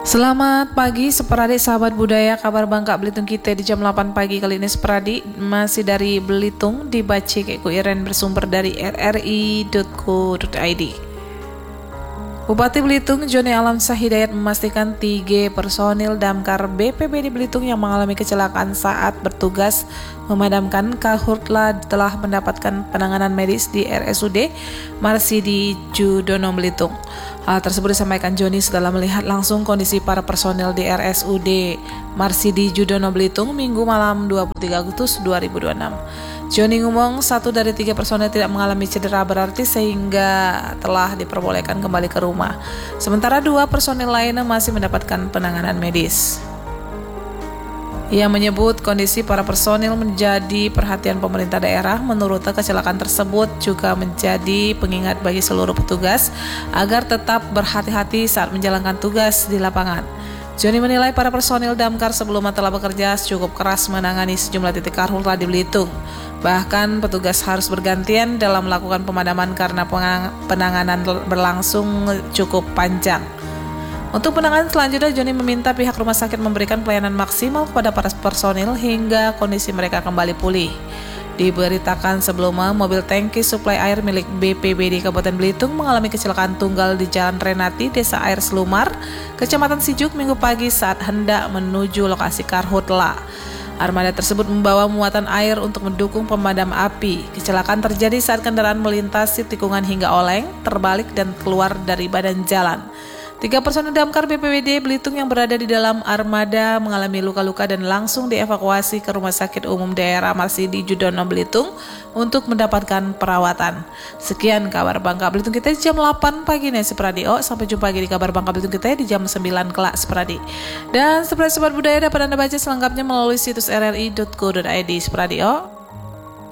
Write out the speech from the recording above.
Selamat pagi Seperadik sahabat budaya, kabar Bangka Belitung kita di jam 8 pagi kali ini Seperadik masih dari Belitung dibaca Keku Iren bersumber dari rri.co.id. Bupati Belitung Joni Alamsyah Hidayat memastikan 3 personil damkar BPBD Belitung yang mengalami kecelakaan saat bertugas memadamkan karhutla telah mendapatkan penanganan medis di RSUD Marsidi Judono Belitung. Hal tersebut disampaikan Joni setelah melihat langsung kondisi para personil di RSUD Marsidi Judono Belitung Minggu malam 23 Agustus 2026. Joni ngomong 1 dari 3 personil tidak mengalami cedera berarti sehingga telah diperbolehkan kembali ke rumah. Sementara 2 personil lainnya masih mendapatkan penanganan medis. Ia menyebut kondisi para personil menjadi perhatian pemerintah daerah. Menurutnya kecelakaan tersebut juga menjadi pengingat bagi seluruh petugas agar tetap berhati-hati saat menjalankan tugas di lapangan. Joni menilai para personil damkar sebelumnya telah bekerja cukup keras menangani sejumlah titik karhutla di Belitung. Bahkan petugas harus bergantian dalam melakukan pemadaman karena penanganan berlangsung cukup panjang. Untuk penanganan selanjutnya, Joni meminta pihak rumah sakit memberikan pelayanan maksimal kepada para personil hingga kondisi mereka kembali pulih. Diberitakan sebelumnya, mobil tangki suplai air milik BPBD Kabupaten Belitung mengalami kecelakaan tunggal di Jalan Renati, Desa Air Selumar, Kecamatan Sijuk, Minggu pagi saat hendak menuju lokasi karhutla. Armada tersebut membawa muatan air untuk mendukung pemadam api. Kecelakaan terjadi saat kendaraan melintasi tikungan hingga oleng, terbalik dan keluar dari badan jalan. 3 personil damkar BPBD Belitung yang berada di dalam armada mengalami luka-luka dan langsung dievakuasi ke Rumah Sakit Umum Daerah Marsidi Judono Belitung untuk mendapatkan perawatan. Sekian kabar Bangka Belitung kita di jam 8 pagi nih Seperadik. Sampai jumpa lagi di kabar Bangka Belitung kita di jam 9 kelak Seperadik. Dan Seperadik Sobat Budaya dapat Anda baca selengkapnya melalui situs rri.co.id Seperadik.